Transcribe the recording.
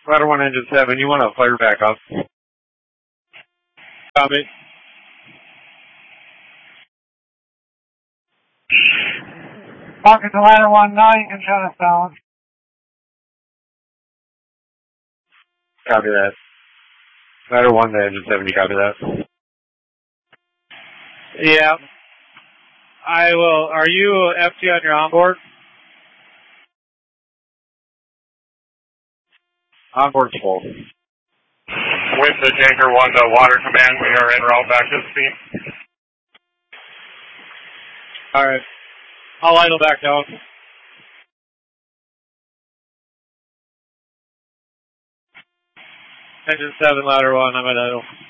Ladder 1, engine 7, you want to fire back up. Copy. Talking to ladder 1, now you can shut us down. Copy that. Ladder 1 to engine 7, you copy that? Yeah. I will. Are you FT on your onboard? Onboard's full. With the Tanker 1 to Water Command, we are en route back to the scene. Alright. I'll idle back down. Engine 7, ladder 1, I'm at idle.